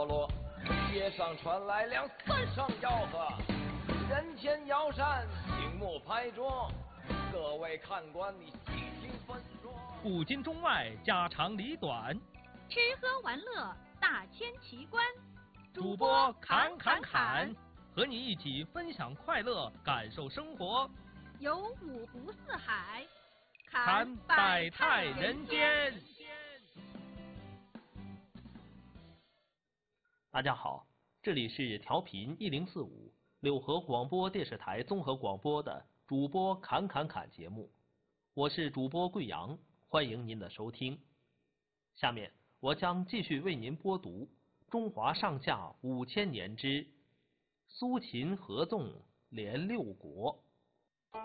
街上传来两三声吆喝，人前摇扇，静默拍桌。各位看官，你细听分说。 古今中外，家长里短， 吃喝玩乐，大千奇观。 主播侃侃侃，和你一起分享快乐，感受生活。 游五湖四海， 侃百态人间。大家好，这里是调频1045柳河广播电视台综合广播的主播侃侃侃节目，我是主播贵阳，欢迎您的收听。下面我将继续为您播读中华上下5000年之苏秦合纵连六国。